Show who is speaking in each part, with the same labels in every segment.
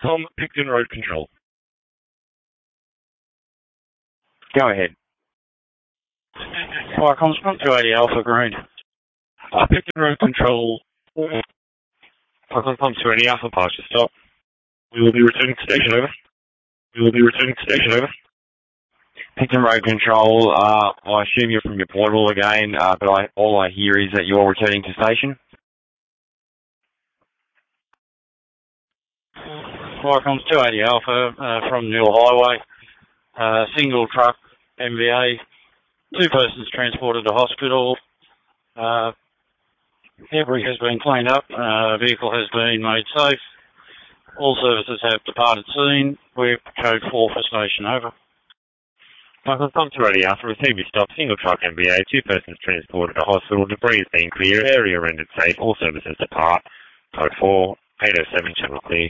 Speaker 1: Tom, Picton Road Control.
Speaker 2: Go ahead.
Speaker 3: Fire comms 280 Alpha Green.
Speaker 1: Picton Road Control.
Speaker 2: Fire comms 280 Alpha, partial stop.
Speaker 1: We will be returning to station, over. We will be returning to station, over.
Speaker 2: Picton Road Control, I assume you're from your portable again, but all I hear is that you're returning to station.
Speaker 3: Fire comms 280 Alpha from Newell Highway. Single truck, MVA. 2 persons transported to hospital. Debris has been cleaned up. Vehicle has been made safe. All services have departed scene. We're code 4 for station, over.
Speaker 2: Michael Tom 280 Alpha, receive your stop. Single truck MVA, 2 persons transported to hospital. Debris has been cleared. Area rendered safe. All services depart. Code 4, 807 channel clear.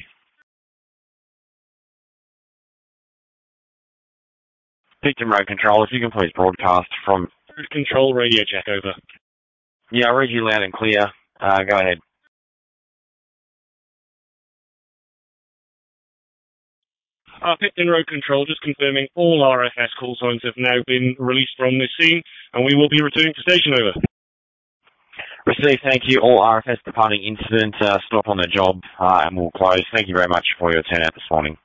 Speaker 2: Picton Road Control, if you can please broadcast from...
Speaker 1: Control Radio Jack, over.
Speaker 2: Yeah, I read you loud and clear. Go ahead.
Speaker 1: Picton Road Control, just confirming all RFS call signs have now been released from this scene, and we will be returning to station, over.
Speaker 2: Received, thank you. All RFS departing incident, stop on the job, and we'll close. Thank you very much for your turnout this morning.